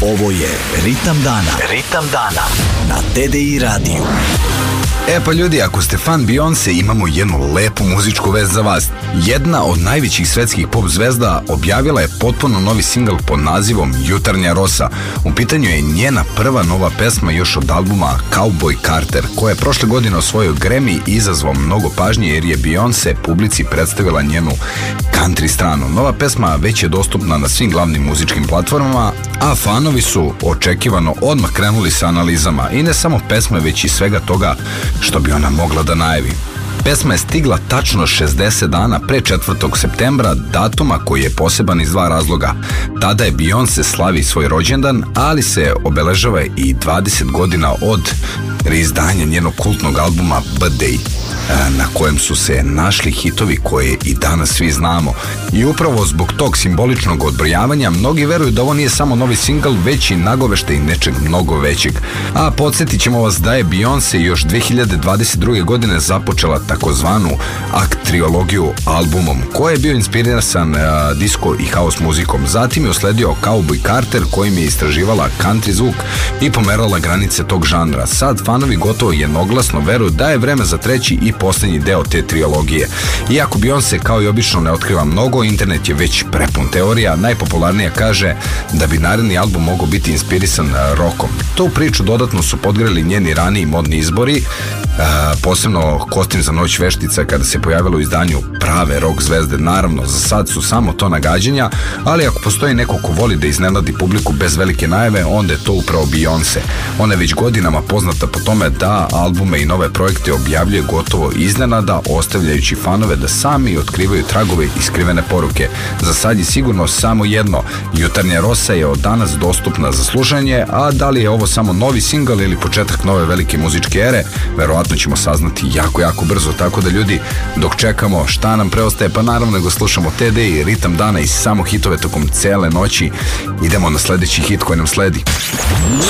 Ovo je Ritam dana. Ritam dana na TDI radiju. Pa ljudi, ako ste fan Beyoncé, imamo jednu lepu muzičku vest za vas. Jedna od najvećih svetskih pop zvezda objavila je potpuno novi singl pod nazivom Jutarnja rosa. U pitanju je njena prva nova pesma još od albuma Cowboy Carter, koja je prošle godine osvojio Grammy i izazvao mnogo pažnje jer je Beyoncé publici predstavila njenu country stranu. Nova pesma već je dostupna na svim glavnim muzičkim platformama, a fanovi su očekivano odmah krenuli sa analizama i ne samo pesme, već i svega toga što bi ona mogla da najavi. Pesma je stigla tačno 60 dana pre 4. septembra, datuma koji je poseban iz dva razloga. Tada je Beyoncé slavi svoj rođendan, ali se obeležava i 20 godina od reizdanja njenog kultnog albuma Bad Day, na kojem su se našli hitovi koje i danas svi znamo. I upravo zbog tog simboličnog odbrojavanja mnogi veruju da ovo nije samo novi singl, već i nagoveštaj nečeg mnogo većeg. A podsjetit ćemo vas da je Beyoncé još 2022. godine započela takozvanu akt triologiju albumom, koji je bio inspirisan disco i house muzikom. Zatim je usledio Cowboy Carter, kojim je istraživala country zvuk i pomerala granice tog žanra. Sad fanovi gotovo jednoglasno veruju da je vreme za treći i poslednji deo te trilogije. Iako Beyoncé kao i obično ne otkriva mnogo, internet je već prepun teorija. Najpopularnija kaže da bi naredni album mogao biti inspirisan rockom. Tu priču dodatno su podgreli njeni raniji modni izbori, posebno kostim za noć veštica kada se pojavilo u izdanju prave rock zvezde. Naravno, za sad su samo to nagađanja, ali ako postoji neko ko voli da iznenadi publiku bez velike najave, onda je to upravo Beyoncé. Ona je već godinama poznata po tome da albume i nove projekte objavljuje gotovo iznenada, ostavljajući fanove da sami otkrivaju tragove i skrivene poruke. Za sad je sigurno samo jedno: Jutarnja rosa je od danas dostupna za slušanje, a da li je ovo samo novi singl ili početak nove velike muzičke ere, verovatno ćemo saznati jako brzo. Tako da ljudi, dok čekamo, šta nam preostaje? Pa naravno nego slušamo TDI, Ritam dana i samo hitove tokom cele noći. Idemo na sledeći hit koji nam sledi.